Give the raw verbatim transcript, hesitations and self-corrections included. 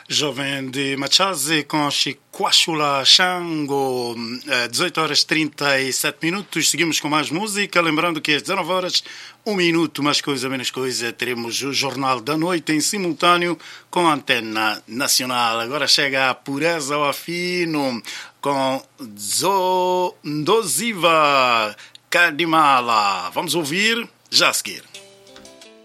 Jovem de Machaze com Chiquachula Xango, dezoito horas e trinta e sete minutos. Seguimos com mais música. Lembrando que às dezenove horas, um minuto, mais coisa, menos coisa, teremos o Jornal da Noite em simultâneo com a Antena Nacional. Agora chega a Pureza ao Afino com Zo Ndoziva Kadimala. Vamos ouvir já a seguir.